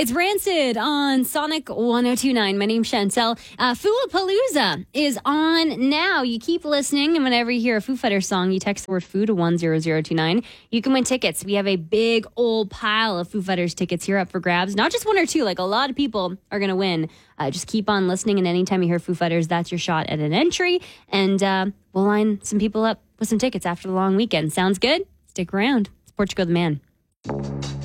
It's Rancid on Sonic 102.9. My name's Chantel. Foodapalooza is on now. You keep listening, and whenever you hear a Foo Fighters song, you text the word food to 10029. You can win tickets. We have a big old pile of Foo Fighters tickets here up for grabs. Not just one or two, like a lot of people are going to win. Just keep on listening, and anytime you hear Foo Fighters, that's your shot at an entry. And we'll line some people up with some tickets after the long weekend. Sounds good? Stick around. It's Portugal the Man.